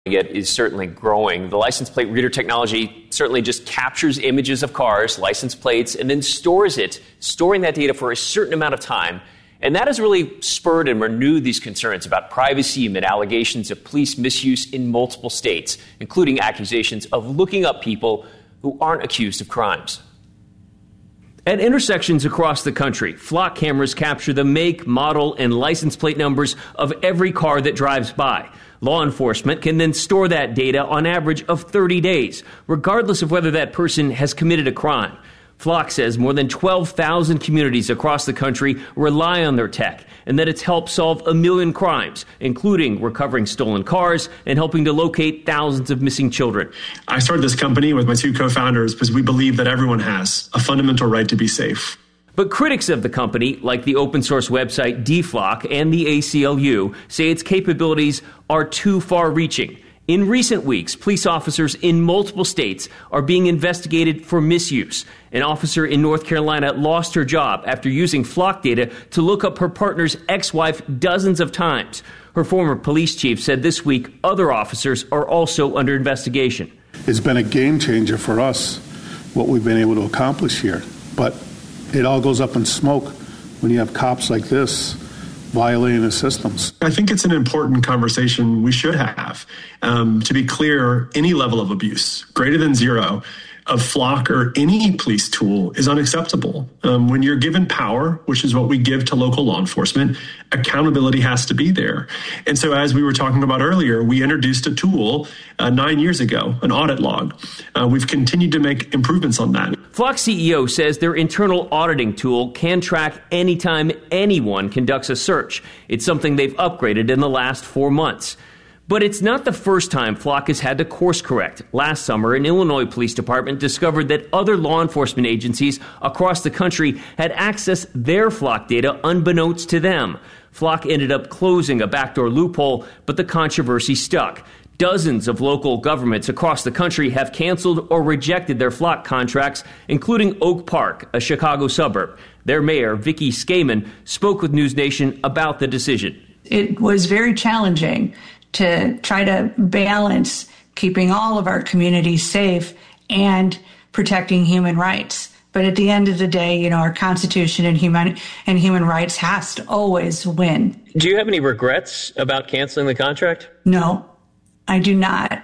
It is certainly growing. The license plate reader technology certainly just captures images of cars, license plates, and then stores it, storing that data for a certain amount of time. And that has really spurred and renewed these concerns about privacy amid allegations of police misuse in multiple states, including accusations of looking up people who aren't accused of crimes. At intersections across the country, Flock cameras capture the make, model, and license plate numbers of every car that drives by. Law enforcement can then store that data on average of 30 days, regardless of whether that person has committed a crime. Flock says more than 12,000 communities across the country rely on their tech and that it's helped solve 1 million crimes, including recovering stolen cars and helping to locate thousands of missing children. I started this company with my two co-founders because we believe that everyone has a fundamental right to be safe. But critics of the company, like the open source website DFlock and the ACLU, say its capabilities are too far-reaching. In recent weeks, police officers in multiple states are being investigated for misuse. An officer in North Carolina lost her job after using Flock data to look up her partner's ex-wife dozens of times. Her former police chief said this week other officers are also under investigation. It's been a game changer for us, what we've been able to accomplish here. But it all goes up in smoke when you have cops like this violating the systems. I think it's an important conversation we should have. To be clear, any level of abuse, greater than zero, of Flock or any police tool is unacceptable. When you're given power, which is what we give to local law enforcement, accountability has to be there. And so as we were talking about earlier, we introduced a tool 9 years ago, an audit log. We've continued to make improvements on that. Flock CEO says their internal auditing tool can track anytime anyone conducts a search. It's something they've upgraded in the last 4 months. But it's not the first time Flock has had to course correct. Last summer, an Illinois police department discovered that other law enforcement agencies across the country had accessed their Flock data unbeknownst to them. Flock ended up closing a backdoor loophole, but the controversy stuck. Dozens of local governments across the country have canceled or rejected their Flock contracts, including Oak Park, a Chicago suburb. Their mayor, Vicki Skaman, spoke with News Nation about the decision. It was very challenging to try to balance keeping all of our communities safe and protecting human rights. But at the end of the day, our Constitution and human rights has to always win. Do you have any regrets about canceling the contract? No, I do not.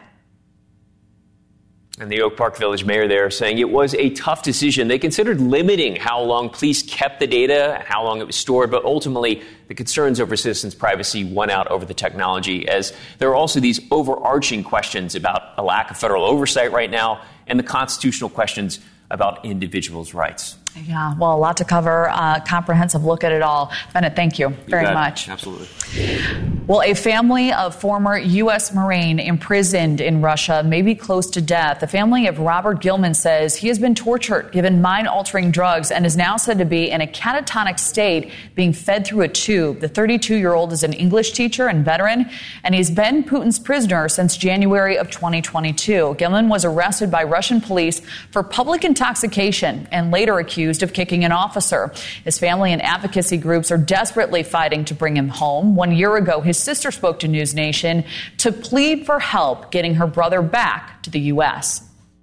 And the Oak Park Village mayor there saying it was a tough decision. They considered limiting how long police kept the data, how long it was stored, but ultimately the concerns over citizens' privacy won out over the technology, as there are also these overarching questions about a lack of federal oversight right now and the constitutional questions about individuals' rights. Yeah, well, a lot to cover, comprehensive look at it all. Bennett, thank you very much. Absolutely. Well, a family of former U.S. Marine imprisoned in Russia may be close to death. The family of Robert Gilman says he has been tortured, given mind-altering drugs, and is now said to be in a catatonic state, being fed through a tube. The 32-year-old is an English teacher and veteran, and he's been Putin's prisoner since January of 2022. Gilman was arrested by Russian police for public intoxication and later accused of kicking an officer. His family and advocacy groups are desperately fighting to bring him home. 1 year ago, his sister spoke to News Nation to plead for help getting her brother back to the U.S.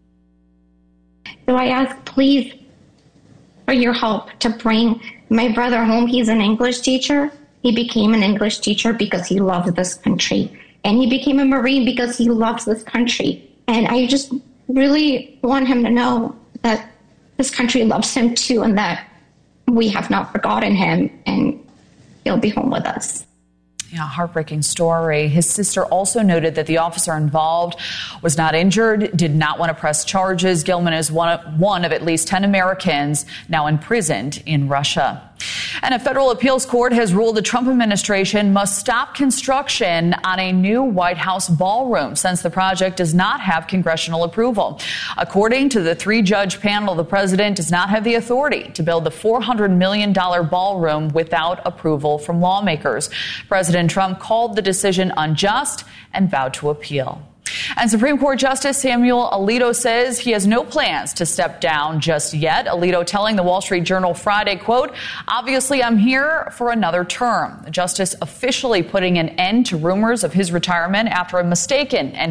So I ask, please, for your help to bring my brother home. He's an English teacher. He became an English teacher because he loves this country. And he became a Marine because he loves this country. And I just really want him to know that this country loves him too, and that we have not forgotten him, and he'll be home with us. Yeah, heartbreaking story. His sister also noted that the officer involved was not injured, did not want to press charges. Gilman is one of at least 10 Americans now imprisoned in Russia. And a federal appeals court has ruled the Trump administration must stop construction on a new White House ballroom since the project does not have congressional approval. According to the 3-judge panel, the president does not have the authority to build the $400 million ballroom without approval from lawmakers. President Trump called the decision unjust and vowed to appeal. And Supreme Court Justice Samuel Alito says he has no plans to step down just yet. Alito telling the Wall Street Journal Friday, quote, "Obviously, I'm here for another term." The justice officially putting an end to rumors of his retirement after a mistaken and